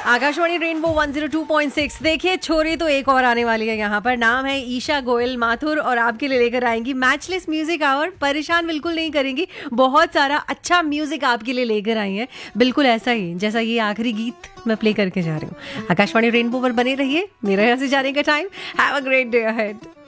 Akashvani rainbow 102.6। देखिए छोरी तो एक और आने वाली है यहाँ पर, नाम है ईशा गोयल माथुर और आपके लिए लेकर आएंगी मैचलेस म्यूजिक आवर। परेशान बिल्कुल नहीं करेंगी, बहुत सारा अच्छा म्यूजिक आपके लिए लेकर आई है, बिल्कुल ऐसा ही जैसा ये आखिरी गीत मैं प्ले करके जा रही हूँ। आकाशवाणी रेनबो पर बने रहिए, मेरा यहाँ से जाने का time. Have a great day ahead.